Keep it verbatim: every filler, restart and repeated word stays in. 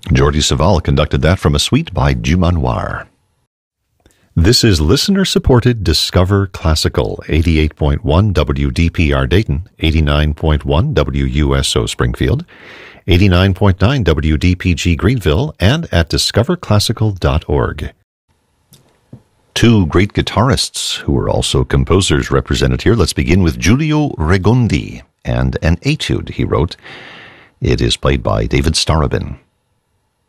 Jordi Savall conducted that from a suite by Dumanoir. This is listener-supported Discover Classical, eighty-eight point one W D P R Dayton, eighty-nine point one W U S O Springfield, eighty-nine point nine W D P G Greenville, and at discover classical dot org. Two great guitarists who are also composers represented here. Let's begin with Giulio Regondi and an etude he wrote. It is played by David Starobin.